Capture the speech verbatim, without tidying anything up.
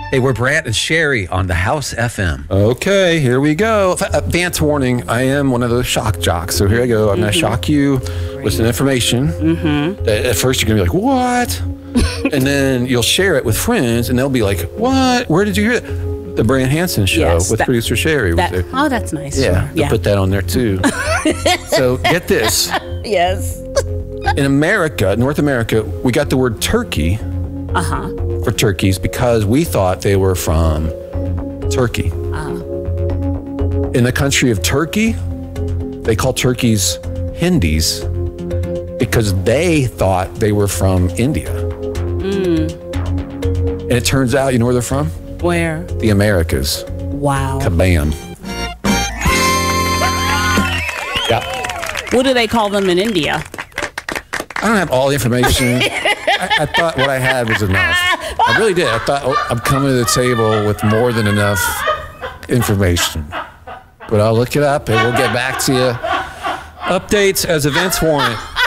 Hey, we're Brant and Sherry on the House F M. Okay, here we go. Advance warning, I am one of those shock jocks. So here I go. I'm mm-hmm. going to shock you with some information. Mm-hmm. That at first you're going to be like, what? And then you'll share it with friends and they'll be like, what? Where did you hear that? The Brant Hansen show yes, with that, producer Sherry. That, was there. Oh, that's nice. Yeah, yeah. Put that on there too. So get this. Yes. In America, North America, we got the word turkey. Uh-huh. For turkeys because we thought they were from Turkey. Uh-huh. In the country of Turkey, they call turkeys Hindis because they thought they were from India. Mm. And it turns out, you know where they're from? Where? The Americas. Wow. Kabam. Yeah. What do they call them in India? I don't have all the information. I, I thought what I had was enough. I really did. I thought, oh, I'm coming to the table with more than enough information. But I'll look it up and we'll get back to you. Updates as events warrant.